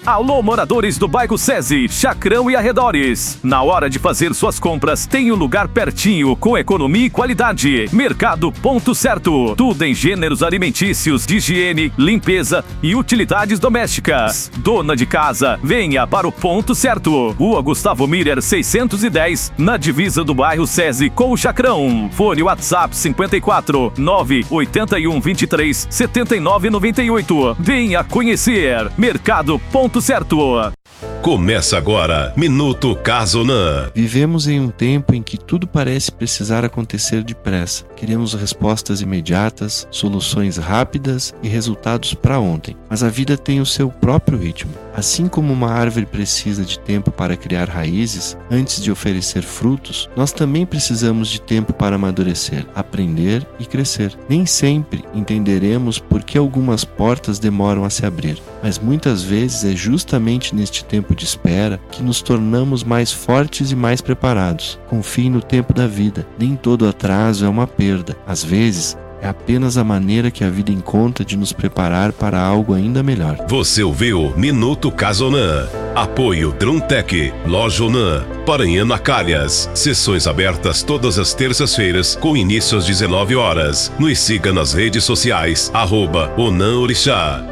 Alô, moradores do bairro SESI, Chacrão e arredores. Na hora de fazer suas compras, tem um lugar pertinho, com economia e qualidade. Mercado Ponto Certo. Tudo em gêneros alimentícios, de higiene, limpeza e utilidades domésticas. Dona de casa, venha para o Ponto Certo. Rua Gustavo Miller 610, na divisa do bairro SESI com o Chacrão. Fone WhatsApp 54 981 23 79 98. Venha conhecer. Mercado Ponto Certo. Começa agora, Minuto Casonan. Vivemos em um tempo em que tudo parece precisar acontecer depressa. Queremos respostas imediatas, soluções rápidas e resultados para ontem. Mas a vida tem o seu próprio ritmo. Assim como uma árvore precisa de tempo para criar raízes antes de oferecer frutos, nós também precisamos de tempo para amadurecer, aprender e crescer. Nem sempre entenderemos por que algumas portas demoram a se abrir, mas muitas vezes é justamente neste tempo de espera que nos tornamos mais fortes e mais preparados. Confie no tempo da vida. Nem todo atraso é uma perda. Às vezes, é apenas a maneira que a vida encontra de nos preparar para algo ainda melhor. Você ouviu Minuto Casonan. Apoio Druntec, Loja Onan, Paranhana Calhas. Sessões abertas todas as terças-feiras, com início às 19 horas. Nos siga nas redes sociais, @OnanOrixá.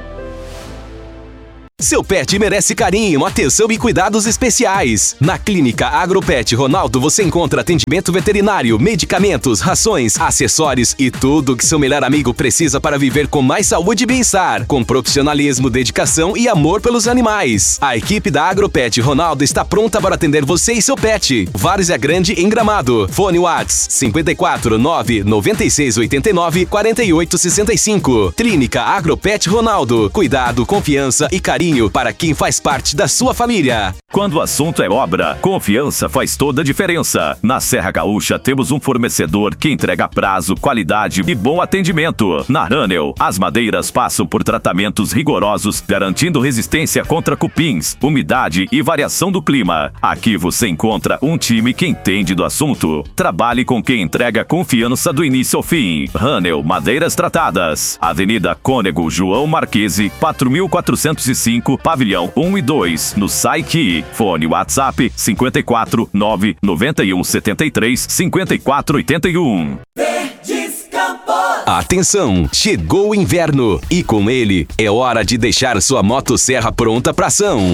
Seu pet merece carinho, atenção e cuidados especiais. Na Clínica Agropet Ronaldo você encontra atendimento veterinário, medicamentos, rações, acessórios e tudo que seu melhor amigo precisa para viver com mais saúde e bem-estar, com profissionalismo, dedicação e amor pelos animais. A equipe da Agropet Ronaldo está pronta para atender você e seu pet. Várzea Grande em Gramado. Fone Whats 54 9 96 89 48 65. Clínica Agropet Ronaldo. Cuidado, confiança e carinho para quem faz parte da sua família. Quando o assunto é obra, confiança faz toda a diferença. Na Serra Gaúcha temos um fornecedor que entrega prazo, qualidade e bom atendimento. Na Ranel, as madeiras passam por tratamentos rigorosos, garantindo resistência contra cupins, umidade e variação do clima. Aqui você encontra um time que entende do assunto. Trabalhe com quem entrega confiança do início ao fim. Ranel Madeiras Tratadas. Avenida Cônego João Marquese, 4405, Pavilhão 1 e 2, no SAIQ. Fone WhatsApp 54 9 91 73 54 81. Verdes Campos. Atenção, chegou o inverno e com ele é hora de deixar sua motosserra pronta para ação.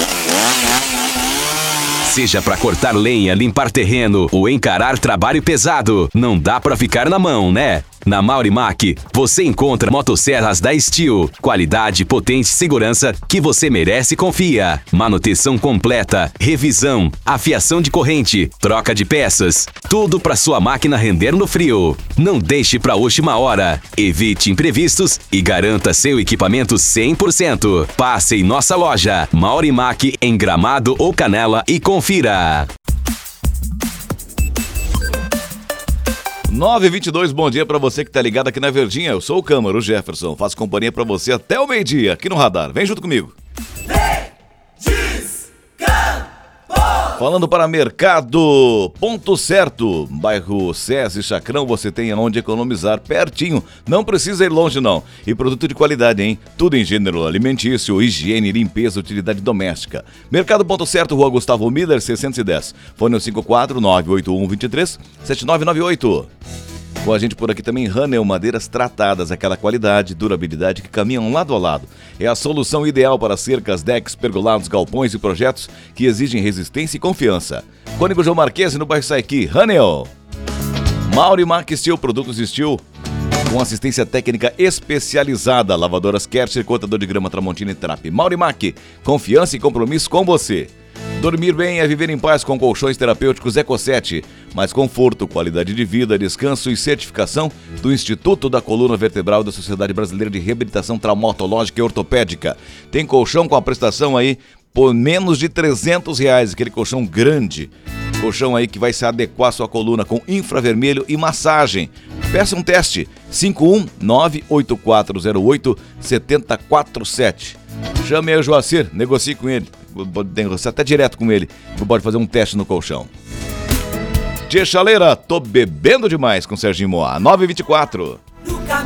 Seja para cortar lenha, limpar terreno ou encarar trabalho pesado, não dá para ficar na mão, né? Na Maurimac, você encontra motosserras da Steel. Qualidade, potência e segurança que você merece e confia. Manutenção completa, revisão, afiação de corrente, troca de peças. Tudo para sua máquina render no frio. Não deixe para a última hora. Evite imprevistos e garanta seu equipamento 100%. Passe em nossa loja, Maurimac, em Gramado ou Canela e confira. 9h22, bom dia pra você que tá ligado aqui na Verdinha. Eu sou o Câmara, o Jefferson. Faço companhia pra você até o meio-dia, aqui no Radar. Vem junto comigo. Verdes Campos. Falando para Mercado Ponto Certo, bairro SESI, Chacrão, você tem onde economizar pertinho. Não precisa ir longe, não. E produto de qualidade, hein? Tudo em gênero alimentício, higiene, limpeza, utilidade doméstica. Mercado Ponto Certo, Rua Gustavo Miller, 610. Fone 54 981 23 7998. Com a gente por aqui também, Ranel Madeiras Tratadas, aquela qualidade e durabilidade que caminham lado a lado. É a solução ideal para cercas, decks, pergolados, galpões e projetos que exigem resistência e confiança. Cônego João Marquese, no bairro Saiqui, Ranel. Maurimac Steel, produtos Steel com assistência técnica especializada. Lavadoras Kercher, cortador de grama Tramontina e Trap. Maurimac, confiança e compromisso com você. Dormir bem é viver em paz com colchões terapêuticos Eco7. Mais conforto, qualidade de vida, descanso e certificação do Instituto da Coluna Vertebral da Sociedade Brasileira de Reabilitação Traumatológica e Ortopédica. Tem colchão com a prestação aí por menos de R$300, aquele colchão grande. Colchão aí que vai se adequar à sua coluna com infravermelho e massagem. Peça um teste, 51984087047. Chame aí o Joacir, negocie com ele. Negociar até direto com ele. Pode fazer um teste no colchão. Tia Chaleira, tô bebendo demais com Serginho Moá, 9h24.